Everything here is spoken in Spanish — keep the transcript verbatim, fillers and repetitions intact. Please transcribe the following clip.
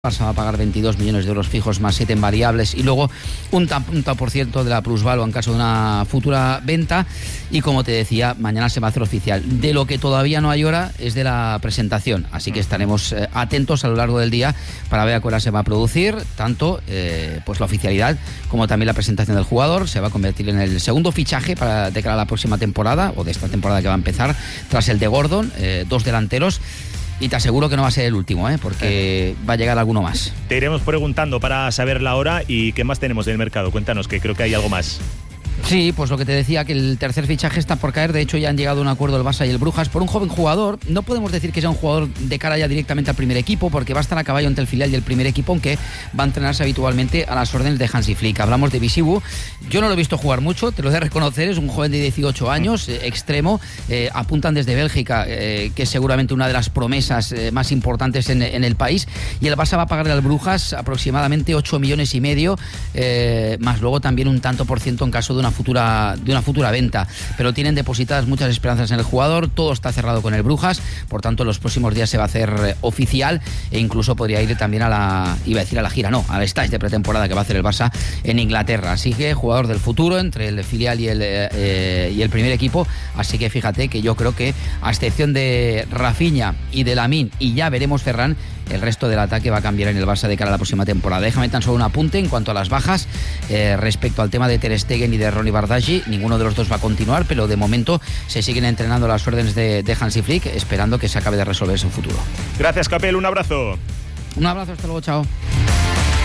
Barça va a pagar veintidós millones de euros fijos más siete en variables y luego un tanto por ciento de la plusvalua en caso de una futura venta. Y como te decía, mañana se va a hacer oficial. De lo que todavía no hay hora es de la presentación, así que estaremos eh, atentos a lo largo del día para ver a qué hora se va a producir tanto eh, pues la oficialidad como también la presentación del jugador. Se va a convertir en el segundo fichaje para de cara a la próxima temporada, o de esta temporada que va a empezar, tras el de Gordon, eh, dos delanteros. Y te aseguro que no va a ser el último, ¿eh? porque va a llegar alguno más. Te iremos preguntando para saber la hora y qué más tenemos en el mercado. Cuéntanos, que creo que hay algo más. Sí, pues lo que te decía, que el tercer fichaje está por caer. De hecho, ya han llegado a un acuerdo el Barça y el Brujas por un joven jugador. No podemos decir que sea un jugador de cara ya directamente al primer equipo, porque va a estar a caballo entre el filial y el primer equipo, aunque va a entrenarse habitualmente a las órdenes de Hansi Flick. Hablamos de Bisibu. Yo no lo he visto jugar mucho, te lo he de reconocer. Es un joven de dieciocho años, eh, extremo. Eh, apuntan desde Bélgica, eh, que es seguramente una de las promesas eh, más importantes en, en el país. Y el Barça va a pagarle al Brujas aproximadamente ocho millones y medio, eh, más luego también un tanto por ciento en caso de una futura de una futura venta, pero tienen depositadas muchas esperanzas en el jugador. Todo está cerrado con el Brujas, por tanto en los próximos días se va a hacer eh, oficial, e incluso podría ir también a la, iba a decir a la gira, no, al stage de pretemporada que va a hacer el Barça en Inglaterra. Así que jugador del futuro entre el filial y el, eh, y el primer equipo, así que fíjate que yo creo que a excepción de Rafinha y de Lamine, y ya veremos Ferran, el resto del ataque va a cambiar en el Barça de cara a la próxima temporada. Déjame tan solo un apunte en cuanto a las bajas eh, respecto al tema de Ter Stegen y de Ronny Bardghji. Ninguno de los dos va a continuar, pero de momento se siguen entrenando las órdenes de, de Hansi Flick, esperando que se acabe de resolver su futuro. Gracias, Capel, un abrazo. Un abrazo, hasta luego, chao.